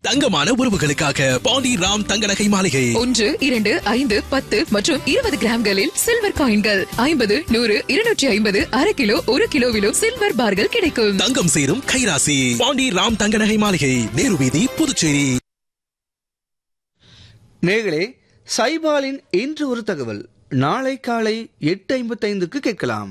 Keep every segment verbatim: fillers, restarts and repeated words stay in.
தங்கமான உறவுகளுக்காக பாண்டி ராம் தங்க நகை மாளிகை. ஒன்று இரண்டு ஐந்து பத்து மற்றும் இருபது கிராம்களில் சில்வர் காயின்கள் ஐம்பது நூறு இருநூற்றி ஐம்பது அரை கிலோ ஒரு கிலோவிலும் சில்வர் பார்கள் கிடைக்கும். தங்கம் சேரும் கைராசி பாண்டி ராம் தங்க நகை மாளிகை, நேரு வீதி, புதுச்சேரி. நேர்களே, சைபாலின் இன்று ஒரு தகவல் நாளை காலை எட்டு ஐம்பத்தி ஐந்துக்கு கேட்கலாம்.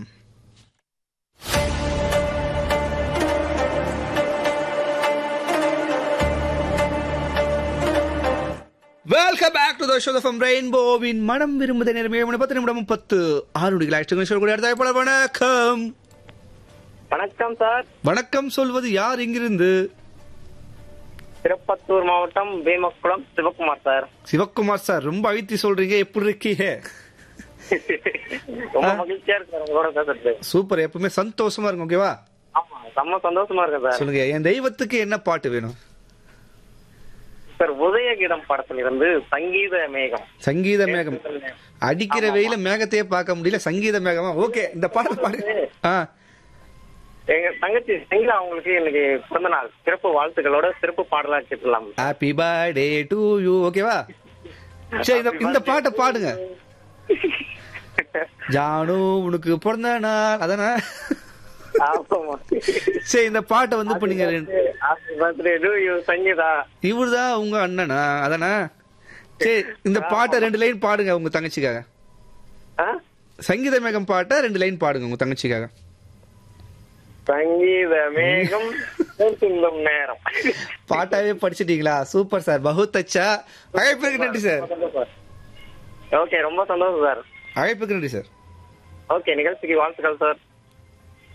Welcome back to the show from ரெயின்போவின் மனம் விரும்புத நேரம் ஏழு மணி பத்து நிமிடம் பத்து ஆறு நொடிகள் ஆயிடுச்சு. சொல்லக்கூடிய அடுத்த வணக்கம். வணக்கம் சார். வணக்கம் சொல்வது யார்? இங்கிருந்து? திருப்பத்தூர் மாவட்டம் பீமக்குளம் சிவகுமார் சார். சிவகுமார் சார், ரொம்ப அழுத்தி சொல்றீங்க, எப்படி இருக்கீங்க? ரொம்ப மகிழ்ச்சியா இருக்கு சார் உங்களோட பேசுறது. சூப்பர், எப்பவுமே சந்தோஷமா இருக்கும். ஓகேவா? ஆமா, ரொம்ப சந்தோஷமா இருக்கு சார். சொல்லுங்க, என் தெய்வத்துக்கு என்ன பாட்டு வேணும்? சார், உதயகீதம் படத்துல இருந்து சங்கீத மேகம். சங்கீத மேகம். அடிக்கிற வெயில மேகத்தையே பார்க்க முடியல, சங்கீத மேகமா? ஓகே, இந்த பாடல் பாடு. எங்க தங்கச்சி சங்கீதா அவங்களுக்கு இன்னைக்கு பிறந்த நாள். சிறப்பு வாழ்த்துக்களோட சிறப்பு பாடலா கேட்கலாம். Happy birthday to you. ஓகேவா? சரி, இந்த பாட்டை பாடுங்க. ஜானு உனக்கு பிறந்த நாள், அதானே? சரி, இந்த பாட்டை வந்து இப்ப நீங்க சங்கீதா இவருதான் உங்க அண்ணனா, அதானே? சரி, இந்த பாட்டை ரெண்டு லைன் பாடுங்க உங்க தங்கச்சிக்காக. சங்கீத மேகம் பாட்டை ரெண்டு லைன் பாடுங்க உங்க தங்கச்சிக்காக. சங்கீத மேகம் நேரம். பாட்டாவே படிச்சிட்டீங்களா? சூப்பர் சார், பகுத் அச்சா. அழைப்புக்கு நன்றி சார். ஓகே, ரொம்ப சந்தோஷம் சார். அழைப்புக்கு நன்றி சார். ஓகே, நிகழ்ச்சிக்கு வாழ்த்துக்கள் சார்.